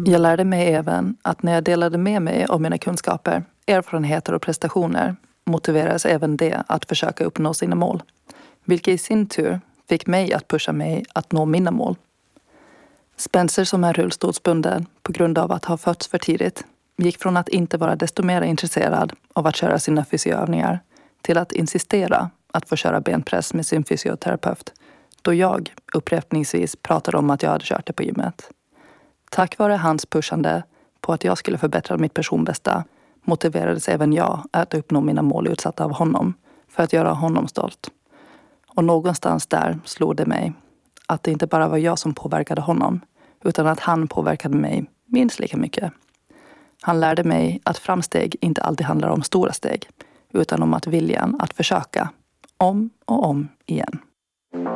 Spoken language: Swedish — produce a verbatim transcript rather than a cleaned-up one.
Jag lärde mig även att när jag delade med mig av mina kunskaper, erfarenheter och prestationer motiverades även det att försöka uppnå sina mål. Vilket i sin tur fick mig att pusha mig att nå mina mål. Spencer, som är rullstolsbunden på grund av att ha fötts för tidigt, gick från att inte vara desto mer intresserad av att köra sina fysioövningar till att insistera att få köra benpress med sin fysioterapeut, då jag upprepningsvis pratade om att jag hade kört det på gymmet. Tack vare hans pushande på att jag skulle förbättra mitt personbästa motiverades även jag att uppnå mina mål utsatta av honom för att göra honom stolt. Och någonstans där slog det mig att det inte bara var jag som påverkade honom, utan att han påverkade mig minst lika mycket. Han lärde mig att framsteg inte alltid handlar om stora steg, utan om att viljan att försöka om och om igen.